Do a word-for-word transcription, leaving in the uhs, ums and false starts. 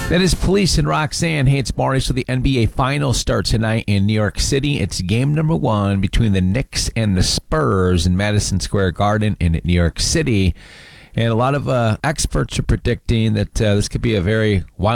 That is Police and Roxanne. Hey, it's Maury. So the N B A Finals start tonight in New York City. It's game number one between the Knicks and the Spurs in Madison Square Garden in New York City. And a lot of uh, experts are predicting that uh, this could be a very wild